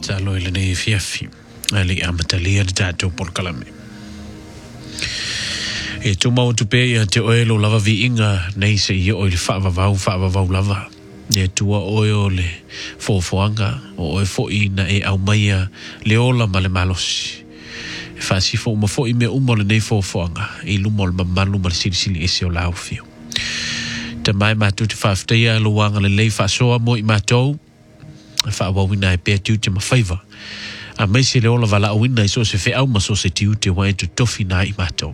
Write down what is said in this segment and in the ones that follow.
Salo ile ni fiafi ali amatalia tato por kalame e tuma o tupe ya te oelo lava vi inga nei se i o le fa vau lava e tua oio le fofoanga o e fo ina e au maia le ola ma le malosi e fa si fo ma fo i me umo le nei fofoanga i lumo le mamalu ma le silisili ese o lau fio te mai matu te whafteia luanga le lei fa soa mo i matou fa wawina e pe tu te mafaiva a mai se le ola vala wina so se fe au ma so se tiu te wa tu tofi na i matou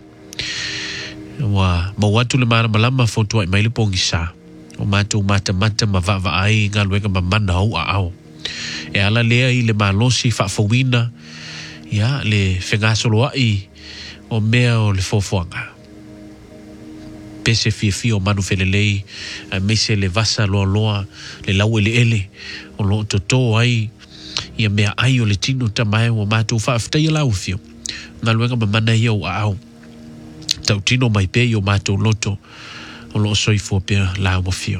wa mo watu le mara malama foto ai mai le pongi sa o matou mata ma va ai nga luega ma mana au e ala lea i le malosi fa fowina ya le fenga solo ai o mea o le fofoanga pese fi o manu felelei a mese le vasa loa le lau ele o lo toto ai ia mea ai o le tino tamae o matou whaaftai lau fio ngā luenga ma mana ia o au tau tino mai pe o matou loto o lo soifo pe lau mo fio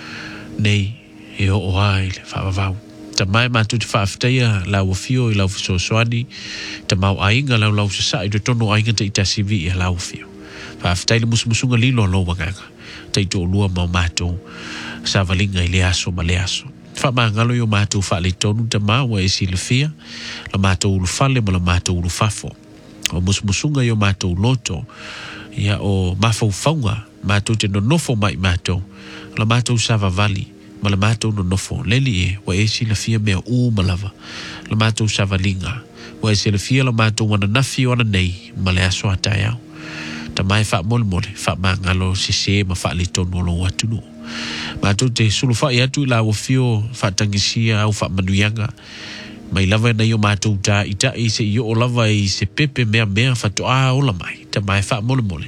nei e o ai le whaavavau tamae matou te whaaftai lau o fio i lau fisosoani tamau ainga lau sasa i tono ainga te itasivi i lau fio whaaftai le musumusunga lilo lo wanganga taito o lua mau matou sa valinga i le aso ma le aso whamangalo i o matou whaale tonu ta maua e si le fia la matou ulu fale ma la matou ulu fafo o musumusunga i o matou loto ia o mafau faunga matou te nonofo mai matou la matou sava vali ma la matou nonofo leli e wa e si le fia mea malava la matou sava linga wa e si le fia la matou wana nafi wana nei ma le aso atai au ta mai fa mole fa mangalo se ma fa le tono lo watunu ma tu te sulu fa ya tu la o fio fa tangisia au fa manuianga mai lava na yo ma tu ta ita i se yo lava i se pepe mea fa to a ola mai ta mai fa mole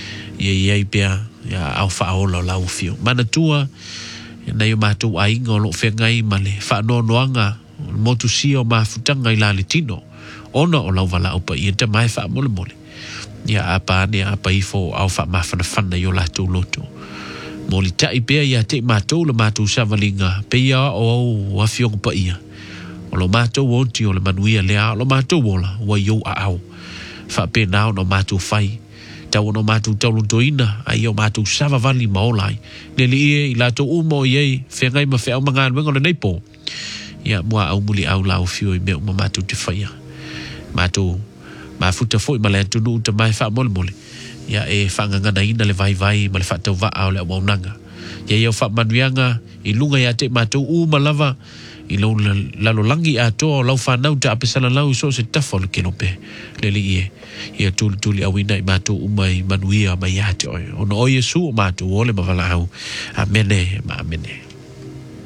ye pe ya au fa ola la o fio mana tua na yo ma tu ai ngolo fengai male fa no noanga mo tu si o ma futanga i la litino ona o la vala o pa i ta mai fa mole ya apa ifo au fa mafana yo la tu loto moli tai pe ya te matou le matou savalinga pe ya o afio pa ia o lo matou o ti o le manuia le lo matou ola wa yo au fa pe na no matou fai ta no matou tau toina ai o matou sava vali maolai le li i la to umo ye fe ngai ma fe o manga wengo le nepo ya mo au muli au la o fio i me o matou te fai matou ma futa foi ma le tunu te mai fa mole ya e fanga na ina le vai ma le fa tau va au le maunanga ya yo fa manuanga i lunga ya te matou malava i lo lalo langi a to lau fa nau ta apesala lau so se tafol kelope le li e tuli awina i matou mai manuia mai ya te o no yesu matou ole ma vala au amene